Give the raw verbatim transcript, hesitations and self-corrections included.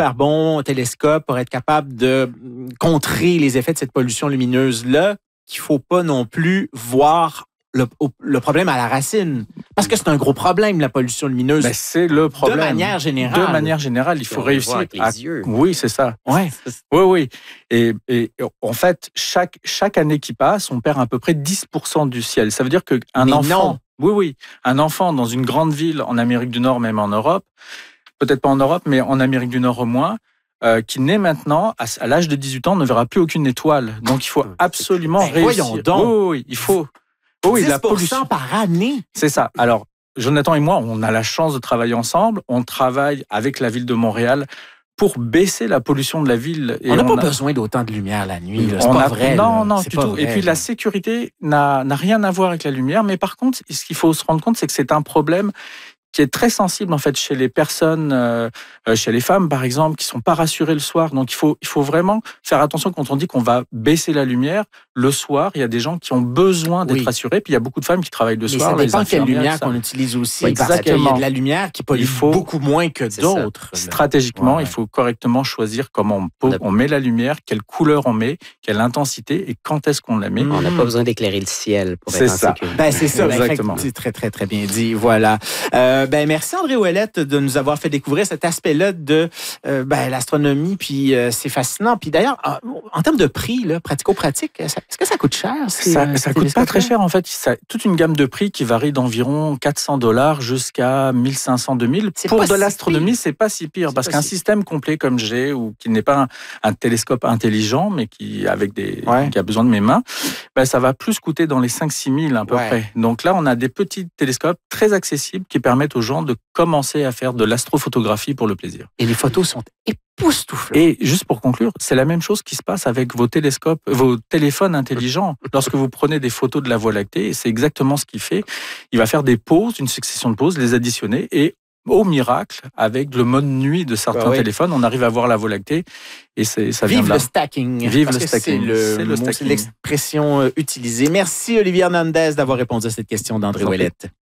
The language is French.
super bon télescope pour être capable de contrer les effets de cette pollution lumineuse-là, qu'il ne faut pas non plus voir le, le problème à la racine. Parce que c'est un gros problème, la pollution lumineuse. Ben, c'est le problème. De manière générale. De manière générale, il faut réussir avec les à... yeux. Oui, c'est ça. Ouais. Oui, oui. Et, et en fait, chaque, chaque année qui passe, on perd à peu près dix pour cent du ciel. Ça veut dire qu'un Mais enfant... non. Oui, oui. Un enfant dans une grande ville en Amérique du Nord, même en Europe, peut-être pas en Europe, mais en Amérique du Nord au moins, euh, qui naît maintenant, à, à l'âge de dix-huit ans, ne verra plus aucune étoile. Donc, il faut absolument Ben, réussir. voyons donc. Oui, oui, oui, il faut... Oui, dix la pour cent pollution par année. C'est ça. Alors, Jonathan et moi, on a la chance de travailler ensemble. On travaille avec la ville de Montréal pour baisser la pollution de la ville. Et on n'a pas a... besoin d'autant de lumière la nuit. Là. C'est on pas a... vrai. Non, là. non, c'est du pas tout. vrai, et puis, là. la sécurité n'a, n'a rien à voir avec la lumière. Mais par contre, ce qu'il faut se rendre compte, c'est que c'est un problème qui est très sensible en fait chez les personnes, euh, chez les femmes par exemple, qui sont pas rassurées le soir. Donc il faut il faut vraiment faire attention quand on dit qu'on va baisser la lumière le soir. Il y a des gens qui ont besoin d'être Oui. rassurés, puis il y a beaucoup de femmes qui travaillent le Mais soir. ça dépend les de quelle infirmières, lumière ça. qu'on utilise aussi. Oui, parce qu'il y a exactement. de la lumière qui pollue Il faut- beaucoup moins que C'est d'autres. là. Stratégiquement, Ouais. il faut correctement choisir comment on, peut, On a- on met la lumière, quelle couleur on met, quelle intensité et quand est-ce qu'on la met. Mm. On n'a pas besoin d'éclairer le ciel pour C'est être en ça. sécurité. Ben, c'est ça, Exactement. c'est très, très, très bien dit. Voilà. Euh, ben, merci André Ouellette de nous avoir fait découvrir cet aspect-là de euh, ben, l'astronomie, puis euh, c'est fascinant. Puis d'ailleurs, en, en termes de prix, là, pratico-pratique, ça- est-ce que ça coûte cher? ces, Ça, euh, ça ces coûte pas télescopes-là? très cher en fait. Ça, toute une gamme de prix qui varie d'environ quatre cents dollars jusqu'à mille cinq cents, deux mille. C'est Pour pas de si l'astronomie, pire. c'est pas si pire C'est parce pas qu'un si- système complet comme j'ai ou qui n'est pas un, un télescope intelligent mais qui avec des Ouais. qui a besoin de mes mains, ben, ça va plus coûter dans les cinq six mille à peu Ouais. près. Donc là, on a des petits télescopes très accessibles qui permettent aux gens de commencer à faire de l'astrophotographie pour le plaisir. Et les photos sont époustouflantes. Et juste pour conclure, c'est la même chose qui se passe avec vos télescopes, vos téléphones intelligents. Lorsque vous prenez des photos de la Voie lactée, c'est exactement ce qu'il fait. Il va faire des pauses, une succession de pauses, les additionner et au miracle, avec le mode nuit de certains Bah oui. téléphones, on arrive à voir la Voie lactée et c'est, ça vient Vive de là. le stacking. Vive Parce le que stacking. C'est, le C'est le mot, c'est stacking. l'expression euh, utilisée. Merci Olivier Hernandez d'avoir répondu à cette question d'André Je vous en prie. Ouellette.